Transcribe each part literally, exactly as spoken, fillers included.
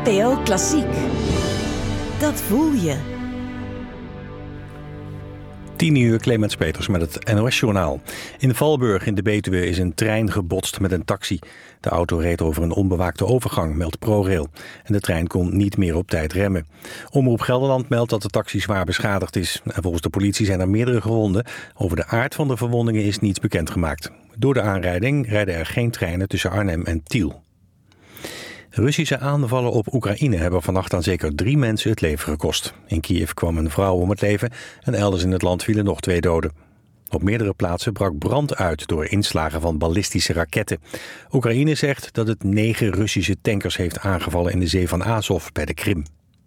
N P O Klassiek. Dat voel je. tien uur, Clemens Peters met het N O S-journaal. In Valburg in de Betuwe is een trein gebotst met een taxi. De auto reed over een onbewaakte overgang, meldt ProRail. En de trein kon niet meer op tijd remmen. Omroep Gelderland meldt dat de taxi zwaar beschadigd is. En volgens de politie zijn er meerdere gewonden. Over de aard van de verwondingen is niets bekendgemaakt. Door de aanrijding rijden er geen treinen tussen Arnhem en Tiel. Russische aanvallen op Oekraïne hebben vannacht aan zeker drie mensen het leven gekost. In Kiev kwam een vrouw om het leven en elders in het land vielen nog twee doden. Op meerdere plaatsen brak brand uit door inslagen van ballistische raketten. Oekraïne zegt dat het negen Russische tankers heeft aangevallen in de zee van Azov bij de Krim.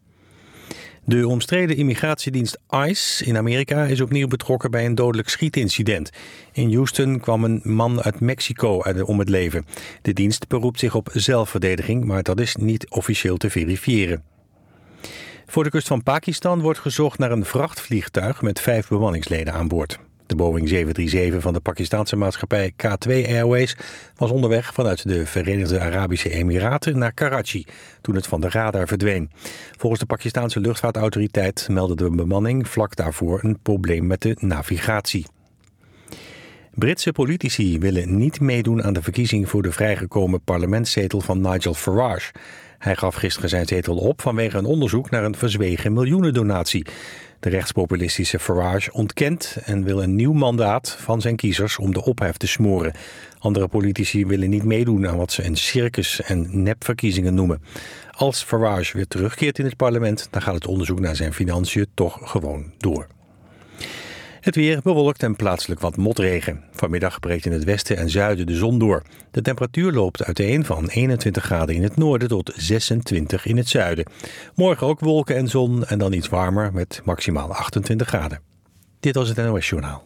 De omstreden immigratiedienst ICE in Amerika is opnieuw betrokken bij een dodelijk schietincident. In Houston kwam een man uit Mexico om het leven. De dienst beroept zich op zelfverdediging, maar dat is niet officieel te verifiëren. Voor de kust van Pakistan wordt gezocht naar een vrachtvliegtuig met vijf bemanningsleden aan boord. De Boeing zeven drie zeven van de Pakistanse maatschappij K twee Airways was onderweg vanuit de Verenigde Arabische Emiraten naar Karachi toen het van de radar verdween. Volgens de Pakistanse luchtvaartautoriteit meldde de bemanning vlak daarvoor een probleem met de navigatie. Britse politici willen niet meedoen aan de verkiezing voor de vrijgekomen parlementszetel van Nigel Farage. Hij gaf gisteren zijn zetel op vanwege een onderzoek naar een verzwegen miljoenendonatie. De rechtspopulistische Farage ontkent en wil een nieuw mandaat van zijn kiezers om de ophef te smoren. Andere politici willen niet meedoen aan wat ze een circus en nepverkiezingen noemen. Als Farage weer terugkeert in het parlement, dan gaat het onderzoek naar zijn financiën toch gewoon door. Het weer bewolkt en plaatselijk wat motregen. Vanmiddag breekt in het westen en zuiden de zon door. De temperatuur loopt uiteen van eenentwintig graden in het noorden tot zesentwintig in het zuiden. Morgen ook wolken en zon en dan iets warmer met maximaal achtentwintig graden. Dit was het N O S-journaal.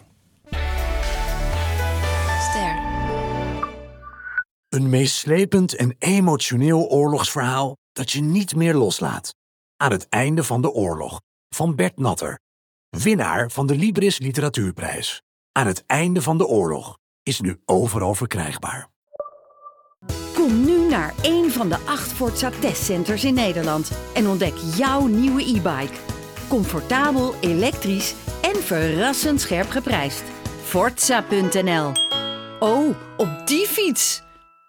Ster. Een meeslepend en emotioneel oorlogsverhaal dat je niet meer loslaat. Aan het einde van de oorlog. Van Bert Natter. Winnaar van de Libris Literatuurprijs. Aan het einde van de oorlog is nu overal verkrijgbaar. Kom nu naar een van de acht Forza testcenters in Nederland en ontdek jouw nieuwe e-bike. Comfortabel, elektrisch en verrassend scherp geprijsd. Forza punt n l. Oh, op die fiets!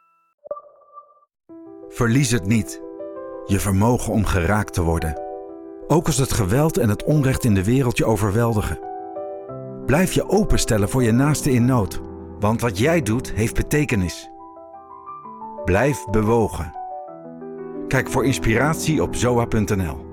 Verlies het niet. Je vermogen om geraakt te worden. Ook als het geweld en het onrecht in de wereld je overweldigen. Blijf je openstellen voor je naaste in nood, want wat jij doet heeft betekenis. Blijf bewogen. Kijk voor inspiratie op zoa punt n l.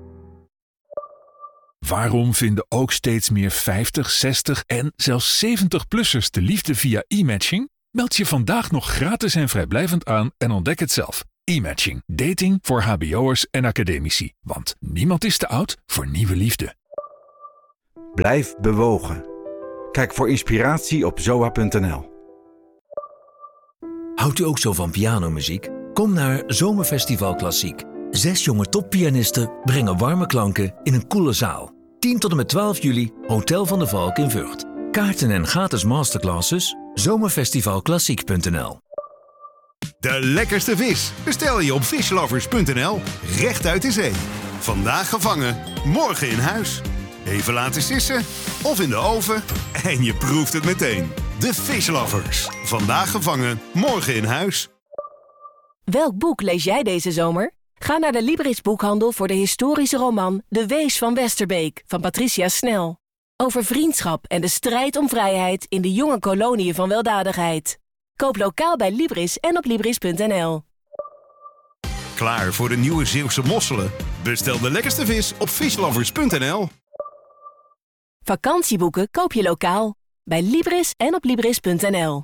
Waarom vinden ook steeds meer vijftig, zestig en zelfs zeventig-plussers de liefde via e-matching? Meld je vandaag nog gratis en vrijblijvend aan en ontdek het zelf. E-matching. Dating voor hbo'ers en academici. Want niemand is te oud voor nieuwe liefde. Blijf bewogen. Kijk voor inspiratie op zoa punt n l. Houdt u ook zo van pianomuziek? Kom naar Zomerfestival Klassiek. Zes jonge toppianisten brengen warme klanken in een koele zaal. tien tot en met twaalf juli, Hotel van de Valk in Vught. Kaarten en gratis masterclasses, zomerfestival klassiek punt n l. De lekkerste vis bestel je op fishlovers punt n l. Rechtuit de zee. Vandaag gevangen, morgen in huis. Even laten sissen of in de oven en je proeft het meteen. De Fishlovers. Vandaag gevangen, morgen in huis. Welk boek lees jij deze zomer? Ga naar de Libris boekhandel voor de historische roman De Wees van Westerbeek van Patricia Snel. Over vriendschap en de strijd om vrijheid in de jonge koloniën van weldadigheid. Koop lokaal bij Libris en op libris punt n l. Klaar voor de nieuwe Zeeuwse mosselen? Bestel de lekkerste vis op fishlovers punt n l. Vakantieboeken koop je lokaal bij Libris en op libris punt n l.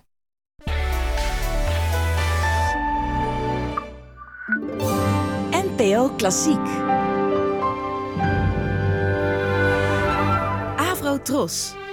N P O Klassiek. Avro Tros.